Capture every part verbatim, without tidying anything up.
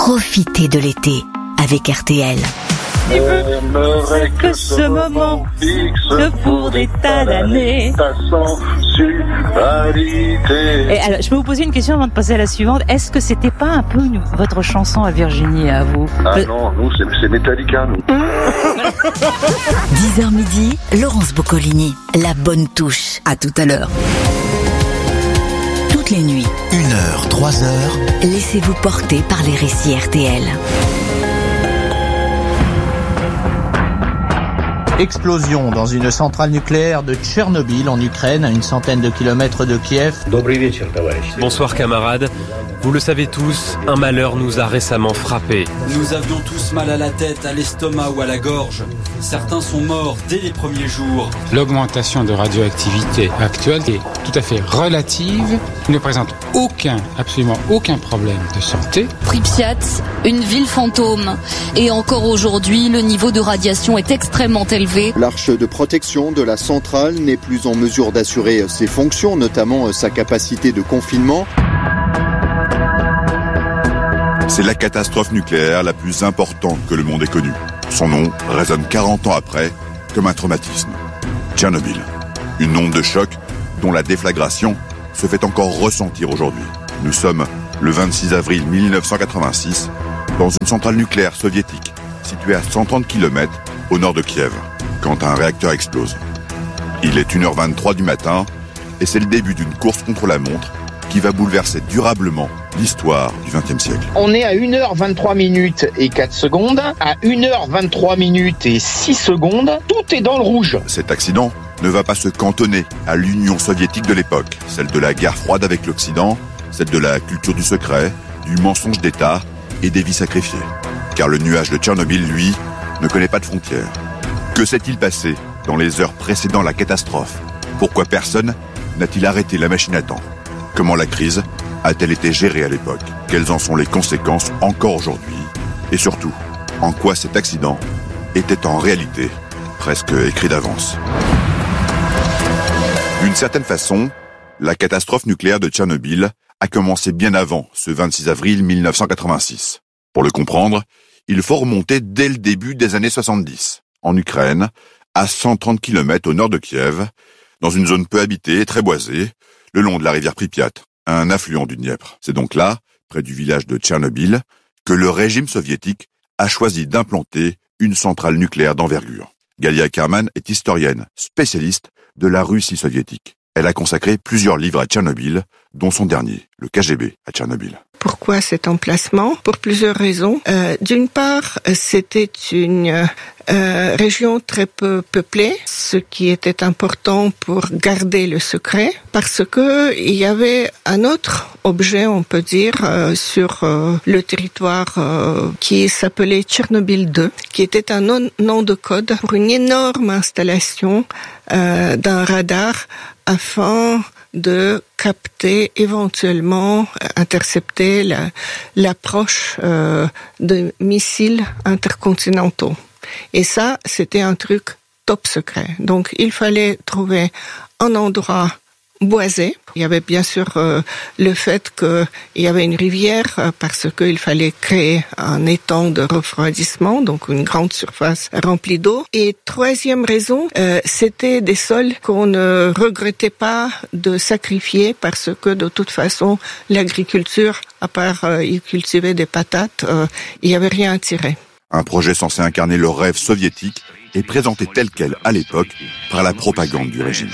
Profitez de l'été avec R T L. J'aimerais que ce moment fixe pour des tas d'années ta sensualité. Et alors, je peux vous poser une question avant de passer à la suivante. Est-ce que c'était pas un peu une, votre chanson à Virginie, à vous? Ah Le... non, nous, c'est, c'est Metallica, nous. dix heures midi, Laurence Boccolini. La bonne touche. À tout à l'heure. Toutes les nuits. Une heure, trois heures. Laissez-vous porter par les récits R T L. Explosion dans une centrale nucléaire de Tchernobyl en Ukraine, à une centaine de kilomètres de Kiev. Bonsoir camarades. Vous le savez tous, un malheur nous a récemment frappés. Nous avions tous mal à la tête, à l'estomac ou à la gorge. Certains sont morts dès les premiers jours. L'augmentation de radioactivité actuelle est tout à fait relative, ne présente aucun, absolument aucun problème de santé. Pripyat, une ville fantôme. Et encore aujourd'hui, le niveau de radiation est extrêmement élevé. L'arche de protection de la centrale n'est plus en mesure d'assurer ses fonctions, notamment sa capacité de confinement. C'est la catastrophe nucléaire la plus importante que le monde ait connue. Son nom résonne quarante ans après comme un traumatisme. Tchernobyl, une onde de choc dont la déflagration se fait encore ressentir aujourd'hui. Nous sommes le vingt-six avril mille neuf cent quatre-vingt-six dans une centrale nucléaire soviétique située à cent trente kilomètres au nord de Kiev, quand un réacteur explose. Il est une heure vingt-trois du matin et c'est le début d'une course contre la montre qui va bouleverser durablement l'histoire du vingtième siècle. On est à une heure vingt-trois minutes et quatre secondes, à une heure vingt-trois minutes et six secondes, tout est dans le rouge. Cet accident ne va pas se cantonner à l'Union soviétique de l'époque, celle de la guerre froide avec l'Occident, celle de la culture du secret, du mensonge d'État et des vies sacrifiées. Car le nuage de Tchernobyl, lui, ne connaît pas de frontières. Que s'est-il passé dans les heures précédant la catastrophe? Pourquoi personne n'a-t-il arrêté la machine à temps? Comment la crise a-t-elle été gérée à l'époque? Quelles en sont les conséquences encore aujourd'hui? Et surtout, en quoi cet accident était en réalité presque écrit d'avance? D'une certaine façon, la catastrophe nucléaire de Tchernobyl a commencé bien avant ce vingt-six avril mille neuf cent quatre-vingt-six. Pour le comprendre, il faut remonter dès le début des années soixante-dix, en Ukraine, à cent trente kilomètres au nord de Kiev, dans une zone peu habitée et très boisée, le long de la rivière Pripyat, un affluent du Dniepr. C'est donc là, près du village de Tchernobyl, que le régime soviétique a choisi d'implanter une centrale nucléaire d'envergure. Galia Kerman est historienne, spécialiste de la Russie soviétique. Elle a consacré plusieurs livres à Tchernobyl, dont son dernier, le K G B à Tchernobyl. Pourquoi cet emplacement? Pour plusieurs raisons. Euh, d'une part, c'était une euh, région très peu peuplée, ce qui était important pour garder le secret, parce que il y avait un autre objet, on peut dire, euh, sur euh, le territoire euh, qui s'appelait Tchernobyl deux, qui était un nom, nom de code pour une énorme installation euh, d'un radar afin de capter, éventuellement intercepter la, l'approche euh, de missiles intercontinentaux. Et ça, c'était un truc top secret. Donc, il fallait trouver un endroit boisé. Il y avait bien sûr euh, le fait qu'il y avait une rivière euh, parce qu'il fallait créer un étang de refroidissement, donc une grande surface remplie d'eau. Et troisième raison, euh, c'était des sols qu'on ne regrettait pas de sacrifier parce que de toute façon, l'agriculture, à part euh, y cultiver des patates, euh, il n'y avait rien à tirer. Un projet censé incarner le rêve soviétique est présenté tel quel à l'époque par la propagande du régime.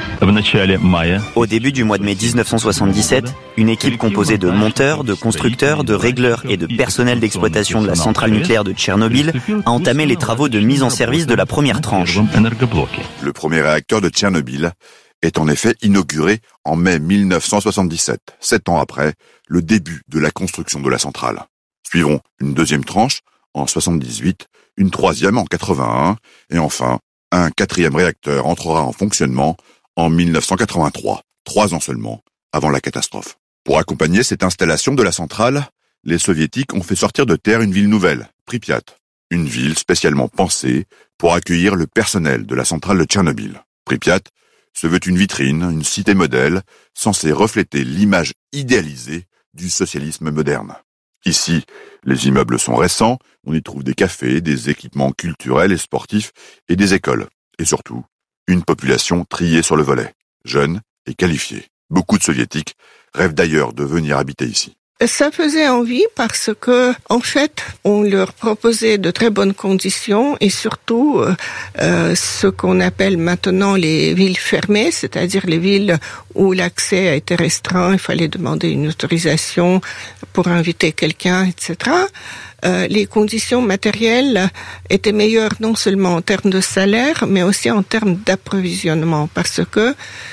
Au début du mois de mai dix-neuf cent soixante-dix-sept, une équipe composée de monteurs, de constructeurs, de régleurs et de personnel d'exploitation de la centrale nucléaire de Tchernobyl a entamé les travaux de mise en service de la première tranche. Le premier réacteur de Tchernobyl est en effet inauguré en mai mille neuf cent soixante-dix-sept, sept ans après le début de la construction de la centrale. Suivront une deuxième tranche en soixante-dix-huit, une troisième en quatre-vingt-un, et enfin, un quatrième réacteur entrera en fonctionnement en mille neuf cent quatre-vingt-trois, trois ans seulement avant la catastrophe. Pour accompagner cette installation de la centrale, les Soviétiques ont fait sortir de terre une ville nouvelle, Pripyat, une ville spécialement pensée pour accueillir le personnel de la centrale de Tchernobyl. Pripyat se veut une vitrine, une cité modèle, censée refléter l'image idéalisée du socialisme moderne. Ici, les immeubles sont récents, on y trouve des cafés, des équipements culturels et sportifs et des écoles. Et surtout, une population triée sur le volet, jeune et qualifiée. Beaucoup de soviétiques rêvent d'ailleurs de venir habiter ici. Ça faisait envie parce que, en fait, on leur proposait de très bonnes conditions et surtout euh, ce qu'on appelle maintenant les villes fermées, c'est-à-dire les villes où l'accès a été restreint, il fallait demander une autorisation pour inviter quelqu'un, et cetera. Euh, les conditions matérielles étaient meilleures non seulement en termes de salaire, mais aussi en termes d'approvisionnement, parce que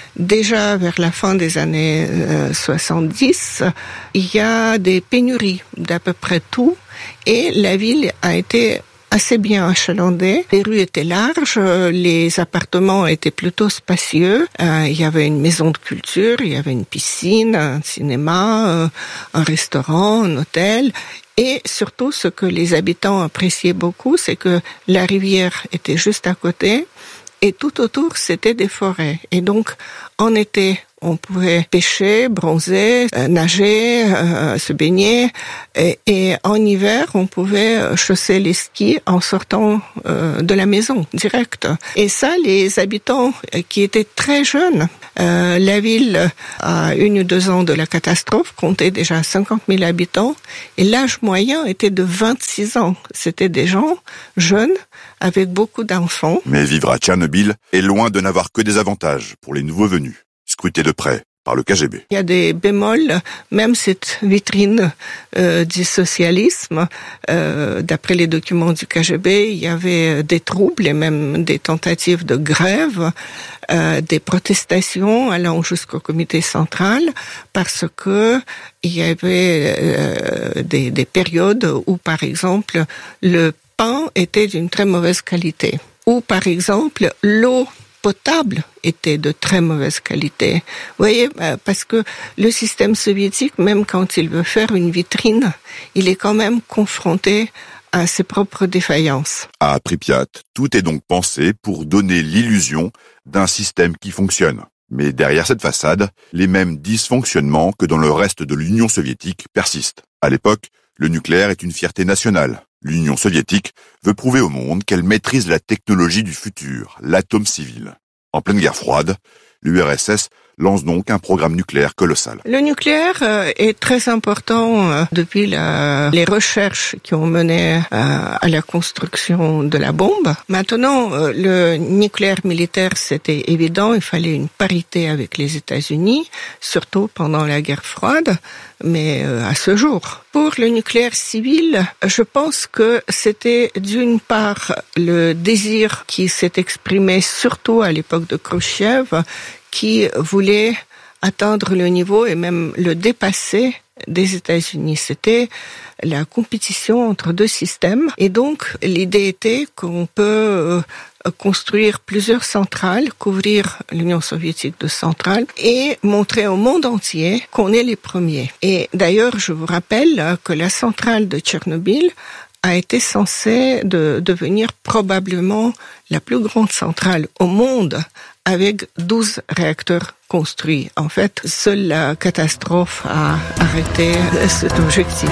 déjà vers la fin des années euh, soixante-dix, il y a des pénuries d'à peu près tout, et la ville a été assez bien achalandée. Les rues étaient larges, les appartements étaient plutôt spacieux. Euh, il y avait une maison de culture, il y avait une piscine, un cinéma, euh, un restaurant, un hôtel. Et surtout, ce que les habitants appréciaient beaucoup, c'est que la rivière était juste à côté et tout autour, c'était des forêts. Et donc, en été, on pouvait pêcher, bronzer, euh, nager, euh, se baigner. Et, et en hiver, on pouvait chausser les skis en sortant euh, de la maison, direct. Et ça, les habitants qui étaient très jeunes, euh, la ville, à une ou deux ans de la catastrophe, comptait déjà cinquante mille habitants. Et l'âge moyen était de vingt-six ans. C'était des gens jeunes, avec beaucoup d'enfants. Mais vivre à Tchernobyl est loin de n'avoir que des avantages pour les nouveaux venus, scrutés de près par le K G B. Il y a des bémols, même cette vitrine euh, du socialisme, euh, d'après les documents du K G B, il y avait des troubles et même des tentatives de grève, euh, des protestations allant jusqu'au comité central, parce que il y avait euh, des, des périodes où, par exemple, le pain était d'une très mauvaise qualité, ou par exemple, l'eau potable était de très mauvaise qualité. Vous voyez, parce que le système soviétique, même quand il veut faire une vitrine, il est quand même confronté à ses propres défaillances. À Pripyat, tout est donc pensé pour donner l'illusion d'un système qui fonctionne. Mais derrière cette façade, les mêmes dysfonctionnements que dans le reste de l'Union soviétique persistent. À l'époque, le nucléaire est une fierté nationale. L'Union soviétique veut prouver au monde qu'elle maîtrise la technologie du futur, l'atome civil. En pleine guerre froide, l'U R S S lance donc un programme nucléaire colossal. Le nucléaire euh, est très important euh, depuis la, les recherches qui ont mené euh, à la construction de la bombe. Maintenant, euh, le nucléaire militaire, c'était évident, il fallait une parité avec les États-Unis, surtout pendant la guerre froide, mais euh, à ce jour. Pour le nucléaire civil, je pense que c'était d'une part le désir qui s'est exprimé surtout à l'époque de Khrouchtchev, qui voulait atteindre le niveau et même le dépasser des États-Unis. C'était la compétition entre deux systèmes. Et donc, l'idée était qu'on peut construire plusieurs centrales, couvrir l'Union soviétique de centrales et montrer au monde entier qu'on est les premiers. Et d'ailleurs, je vous rappelle que la centrale de Tchernobyl a été censée de devenir probablement la plus grande centrale au monde avec douze réacteurs construits. En fait, seule la catastrophe a arrêté cet objectif.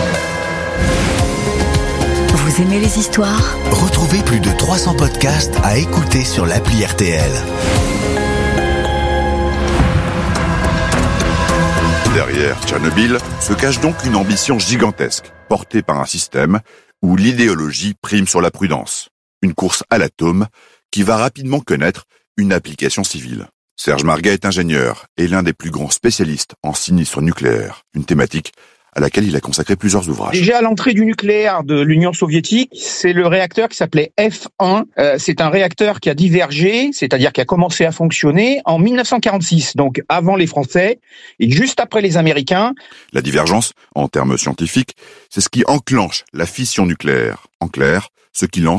Vous aimez les histoires ? Retrouvez plus de trois cents podcasts à écouter sur l'appli R T L. Derrière Tchernobyl se cache donc une ambition gigantesque, portée par un système où l'idéologie prime sur la prudence. Une course à l'atome qui va rapidement connaître une application civile. Serge Marguet est ingénieur et l'un des plus grands spécialistes en sinistre nucléaire, une thématique à laquelle il a consacré plusieurs ouvrages. Déjà à l'entrée du nucléaire de l'Union soviétique, c'est le réacteur qui s'appelait F un. Euh, c'est un réacteur qui a divergé, c'est-à-dire qui a commencé à fonctionner en mille neuf cent quarante-six, donc avant les Français et juste après les Américains. La divergence, en termes scientifiques, c'est ce qui enclenche la fission nucléaire. En clair, ce qui lance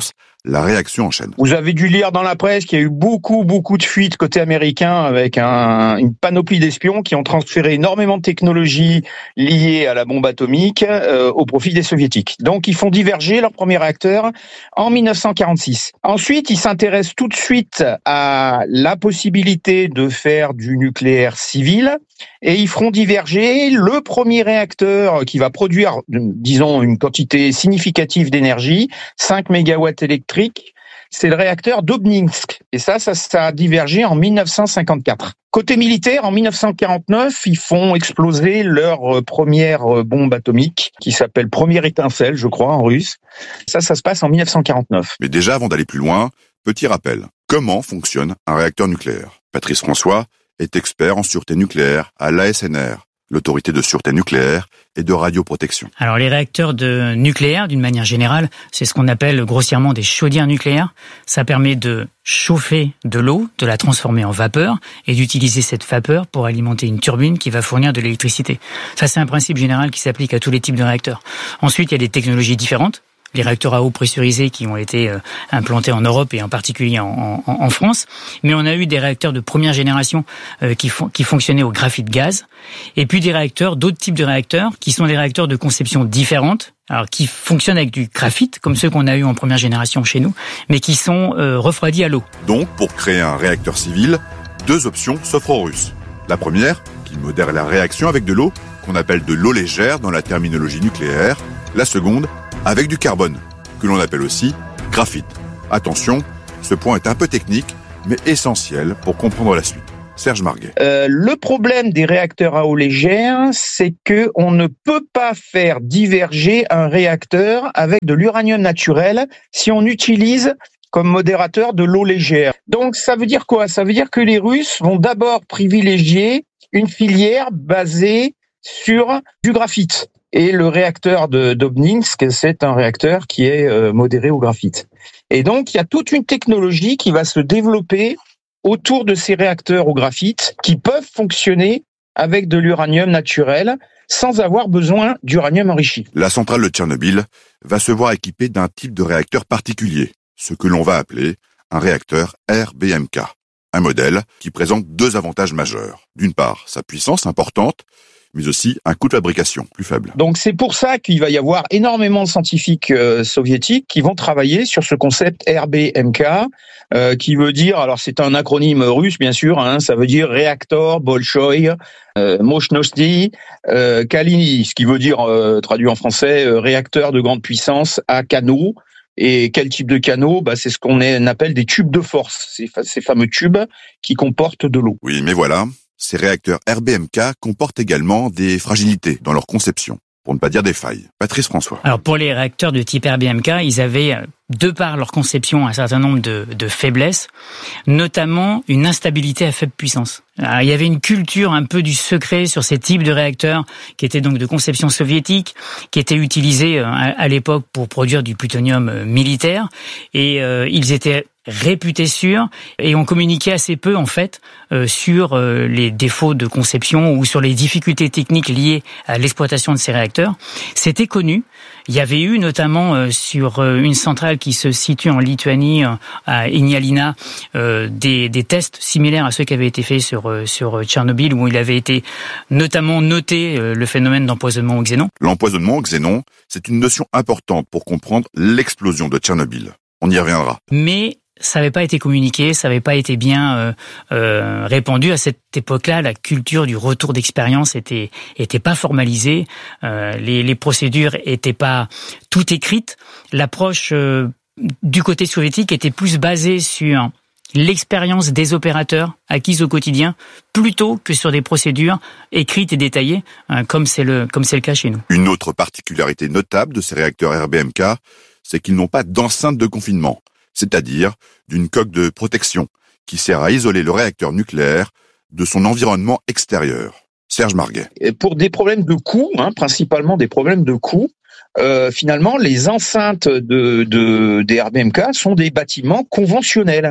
la réaction en chaîne. Vous avez dû lire dans la presse qu'il y a eu beaucoup, beaucoup de fuites côté américain avec un, une panoplie d'espions qui ont transféré énormément de technologies liées à la bombe atomique euh, au profit des soviétiques. Donc, ils font diverger leur premier réacteur en dix-neuf cent quarante-six. Ensuite, ils s'intéressent tout de suite à la possibilité de faire du nucléaire civil et ils feront diverger le premier réacteur qui va produire, disons, une quantité significative d'énergie, cinq mégawatts électriques. C'est le réacteur d'Obninsk. Et ça, ça, ça a divergé en dix-neuf cent cinquante-quatre. Côté militaire, en dix-neuf cent quarante-neuf, ils font exploser leur première bombe atomique, qui s'appelle Première étincelle, je crois, en russe. Ça, ça se passe en dix-neuf cent quarante-neuf. Mais déjà, avant d'aller plus loin, petit rappel. Comment fonctionne un réacteur nucléaire? Patrice François est expert en sûreté nucléaire à l'A S N R, l'autorité de sûreté nucléaire et de radioprotection. Alors les réacteurs de nucléaire, d'une manière générale, c'est ce qu'on appelle grossièrement des chaudières nucléaires. Ça permet de chauffer de l'eau, de la transformer en vapeur et d'utiliser cette vapeur pour alimenter une turbine qui va fournir de l'électricité. Ça, c'est un principe général qui s'applique à tous les types de réacteurs. Ensuite, il y a des technologies différentes. Les réacteurs à eau pressurisés qui ont été euh, implantés en Europe et en particulier en, en, en France. Mais on a eu des réacteurs de première génération euh, qui, fon- qui fonctionnaient au graphite gaz. Et puis des réacteurs, d'autres types de réacteurs qui sont des réacteurs de conception différente. Alors qui fonctionnent avec du graphite, comme ceux qu'on a eu en première génération chez nous, mais qui sont euh, refroidis à l'eau. Donc, pour créer un réacteur civil, deux options s'offrent aux Russes. La première, qui modère la réaction avec de l'eau, qu'on appelle de l'eau légère dans la terminologie nucléaire. La seconde, avec du carbone, que l'on appelle aussi graphite. Attention, ce point est un peu technique, mais essentiel pour comprendre la suite. Serge Marguet. Euh, le problème des réacteurs à eau légère, c'est que on ne peut pas faire diverger un réacteur avec de l'uranium naturel si on utilise comme modérateur de l'eau légère. Donc ça veut dire quoi? Ça veut dire que les Russes vont d'abord privilégier une filière basée sur du graphite. Et le réacteur de d'Obninsk, c'est un réacteur qui est euh, modéré au graphite. Et donc, il y a toute une technologie qui va se développer autour de ces réacteurs au graphite qui peuvent fonctionner avec de l'uranium naturel sans avoir besoin d'uranium enrichi. La centrale de Tchernobyl va se voir équipée d'un type de réacteur particulier, ce que l'on va appeler un réacteur R B M K. Un modèle qui présente deux avantages majeurs. D'une part, sa puissance importante, mais aussi un coût de fabrication plus faible. Donc c'est pour ça qu'il va y avoir énormément de scientifiques euh, soviétiques qui vont travailler sur ce concept R B M K, euh, qui veut dire, alors c'est un acronyme russe bien sûr, hein, ça veut dire Reaktor Bolshoi euh, Moshnosti euh, Kalini, ce qui veut dire, euh, traduit en français, euh, réacteur de grande puissance à canaux. Et quel type de canaux? Bah, c'est ce qu'on appelle des tubes de force, ces, ces fameux tubes qui comportent de l'eau. Oui, mais voilà. Ces réacteurs R B M K comportent également des fragilités dans leur conception, pour ne pas dire des failles. Patrice François. Alors pour les réacteurs de type R B M K, ils avaient, de par leur conception, un certain nombre de, de faiblesses, notamment une instabilité à faible puissance. Alors, il y avait une culture un peu du secret sur ces types de réacteurs qui étaient donc de conception soviétique, qui étaient utilisés à, à l'époque pour produire du plutonium militaire, et euh, ils étaient réputés sûrs, et on communiquait assez peu en fait euh, sur euh, les défauts de conception ou sur les difficultés techniques liées à l'exploitation de ces réacteurs. C'était connu. Il y avait eu notamment euh, sur euh, une centrale qui se situe en Lituanie, euh, à Ignalina, euh, des, des tests similaires à ceux qui avaient été faits sur, euh, sur Tchernobyl, où il avait été notamment noté euh, le phénomène d'empoisonnement au xénon. L'empoisonnement au xénon, c'est une notion importante pour comprendre l'explosion de Tchernobyl. On y reviendra. Mais ça n'avait pas été communiqué, ça n'avait pas été bien euh, euh, répandu. À cette époque-là, la culture du retour d'expérience était était pas formalisée. Euh, les, les procédures étaient pas toutes écrites. L'approche euh, du côté soviétique était plus basée sur l'expérience des opérateurs acquise au quotidien, plutôt que sur des procédures écrites et détaillées, euh, comme c'est le comme c'est le cas chez nous. Une autre particularité notable de ces réacteurs R B M K, c'est qu'ils n'ont pas d'enceinte de confinement, c'est-à-dire d'une coque de protection qui sert à isoler le réacteur nucléaire de son environnement extérieur. Serge Marguet. Et pour des problèmes de coût, hein, principalement des problèmes de coût, euh, finalement, les enceintes de, de, des R B M K sont des bâtiments conventionnels.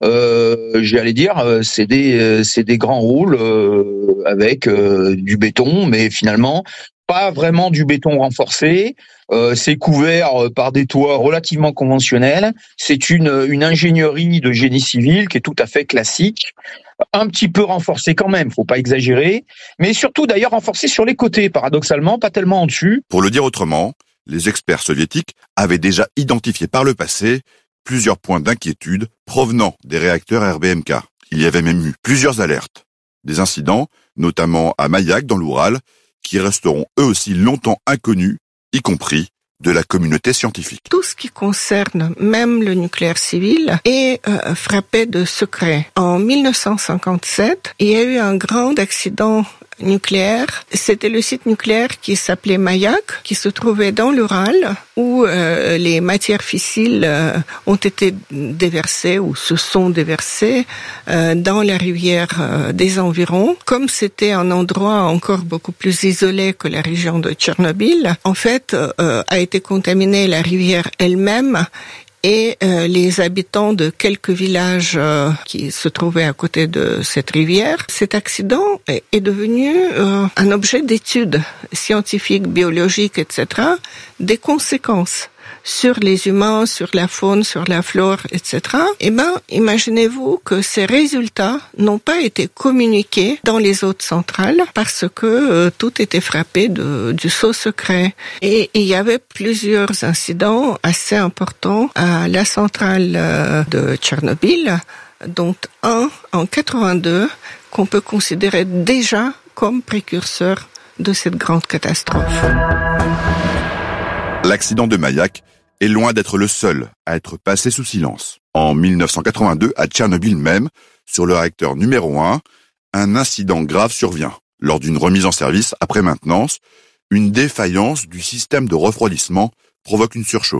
Euh, j'allais dire, c'est des, c'est des grands rôles euh, avec euh, du béton, mais finalement, pas vraiment du béton renforcé. Euh, c'est couvert par des toits relativement conventionnels. C'est une, une ingénierie de génie civil qui est tout à fait classique. Un petit peu renforcé quand même, faut pas exagérer. Mais surtout d'ailleurs renforcé sur les côtés, paradoxalement, pas tellement en dessus. Pour le dire autrement, les experts soviétiques avaient déjà identifié par le passé plusieurs points d'inquiétude provenant des réacteurs R B M K. Il y avait même eu plusieurs alertes. Des incidents, notamment à Mayak dans l'Oural, qui resteront eux aussi longtemps inconnus, y compris de la communauté scientifique. Tout ce qui concerne même le nucléaire civil est euh, frappé de secret. En mille neuf cent cinquante-sept, il y a eu un grand accident nucléaire. C'était le site nucléaire qui s'appelait Mayak, qui se trouvait dans l'Oural, où euh, les matières fissiles euh, ont été déversées ou se sont déversées euh, dans la rivière euh, des environs. Comme c'était un endroit encore beaucoup plus isolé que la région de Tchernobyl, en fait, euh, a été contaminée la rivière elle-même et euh, les habitants de quelques villages euh, qui se trouvaient à côté de cette rivière. Cet accident est, est devenu euh, un objet d'étude scientifique, biologique, et cetera, des conséquences sur les humains, sur la faune, sur la flore, et cetera. Eh ben, imaginez-vous que ces résultats n'ont pas été communiqués dans les autres centrales parce que euh, tout était frappé de, du sceau secret. Et il y avait plusieurs incidents assez importants à la centrale euh, de Tchernobyl, dont un en quatre-vingt-deux qu'on peut considérer déjà comme précurseur de cette grande catastrophe. L'accident de Mayak est loin d'être le seul à être passé sous silence. En mille neuf cent quatre-vingt-deux, à Tchernobyl même, sur le réacteur numéro un, un incident grave survient. Lors d'une remise en service après maintenance, une défaillance du système de refroidissement provoque une surchauffe.